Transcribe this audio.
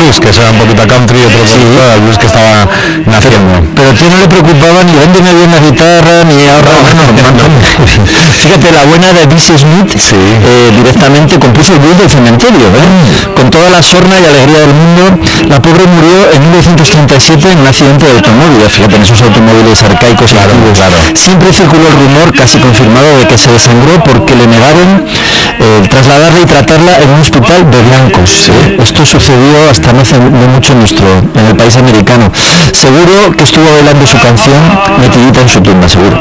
blues, que era un poquito a country, otro poquito al blues que estaba naciendo. Pero a ti no le preocupaba ni venderme bien la guitarra, ni ahora, Fíjate, la buena de Bessie Smith directamente compuso el blues del cementerio, con toda la sorna y alegría del mundo. La pobre murió en 1937 en un accidente de automóvil, fíjate, en esos automóviles arcaicos y antiguos. Siempre circuló el rumor, casi confirmado, de que se desangró porque le negaron trasladarla y tratarla en un hospital de blancos. Esto sucedió hasta no hace mucho en el país americano. Seguro que estuvo bailando su canción metidita en su tumba, seguro.